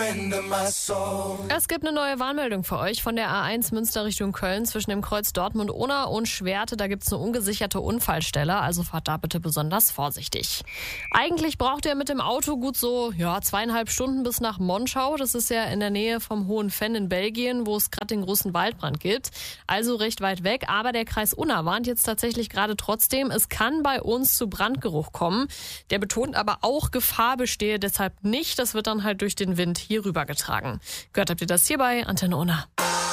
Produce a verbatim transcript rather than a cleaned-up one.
Es gibt eine neue Warnmeldung für euch von der A eins Münster Richtung Köln zwischen dem Kreuz Dortmund-Unna und Schwerte. Da gibt es eine ungesicherte Unfallstelle, also fahrt da bitte besonders vorsichtig. Eigentlich braucht ihr mit dem Auto gut so ja, zweieinhalb Stunden bis nach Monschau. Das ist ja in der Nähe vom Hohen Venn in Belgien, wo es gerade den großen Waldbrand gibt. Also recht weit weg, aber der Kreis Unna warnt jetzt tatsächlich gerade trotzdem, es kann bei uns zu Brandgeruch kommen. Der betont aber auch, Gefahr bestehe deshalb nicht. Das wird dann halt durch den Wind hier rübergetragen. Gehört habt ihr das hier bei Antenne Unna.